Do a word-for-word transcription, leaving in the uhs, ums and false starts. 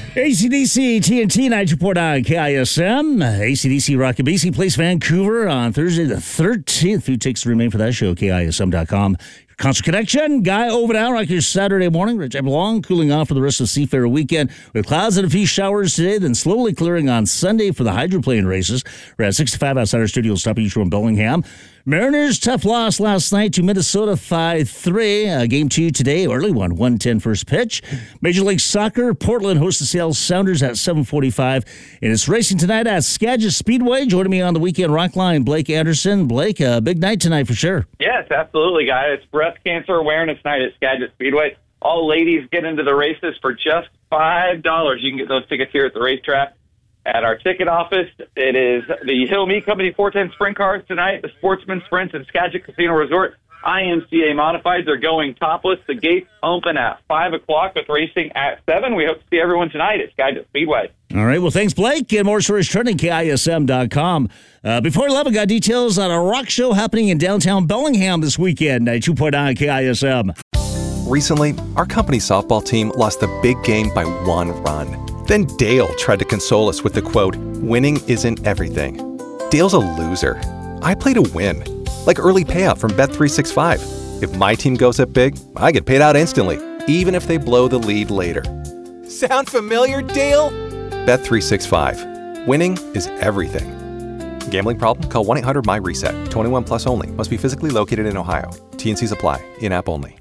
A C D C, T N T, ninety-two point nine K I S M. A C D C Rock and B C plays Vancouver on Thursday the thirteenth. Few tickets remain for that show, K I S M dot com. Concert Connection, Guy Overdown, rock your Saturday morning. Rich Eblong cooling off for the rest of the Seafarer weekend with clouds and a few showers today, then slowly clearing on Sunday for the hydroplane races. We're at sixty-five outside our studio, stopping you from Bellingham. Mariners, tough loss last night to Minnesota five three. Uh, game two today, early one, one ten first pitch. Major League Soccer, Portland hosts the Seattle Sounders at seven forty-five. And it's racing tonight at Skagit Speedway. Joining me on the weekend rock line, Blake Anderson. Blake, a big night tonight for sure. Yes, absolutely, guys. It's Breast Cancer Awareness Night at Skagit Speedway. All ladies get into the races for just five dollars. You can get those tickets here at the racetrack. At our ticket office, it is the Hill Meat Company four ten Sprint Cars tonight, the Sportsman Sprints at Skagit Casino Resort. I M C A Modifieds are going topless. The gates open at five o'clock with racing at seven. We hope to see everyone tonight at Skagit Speedway. All right, well, thanks, Blake. And more stories trending, K I S M dot com. Uh, before eleven, got details on a rock show happening in downtown Bellingham this weekend, ninety-two point nine K I S M. Recently, our company's softball team lost a big game by one run. Then Dale tried to console us with the quote, "Winning isn't everything." Dale's a loser. I play to win, like early payout from Bet three sixty-five. If my team goes up big, I get paid out instantly, even if they blow the lead later. Sound familiar, Dale? Bet three sixty-five. Winning is everything. Gambling problem? Call one eight hundred M Y RESET. twenty-one plus only. Must be physically located in Ohio. T N Cs apply. In-app only.